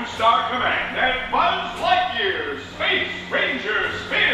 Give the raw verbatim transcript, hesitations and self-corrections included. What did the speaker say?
Star Command and Buzz Lightyear Space Ranger Spin.